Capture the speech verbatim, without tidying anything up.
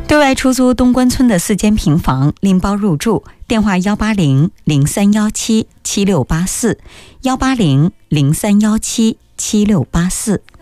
对外出租东关村的四间平房，拎包入住，电话幺八零零三幺七七六八四，幺八零零三幺七七六八四。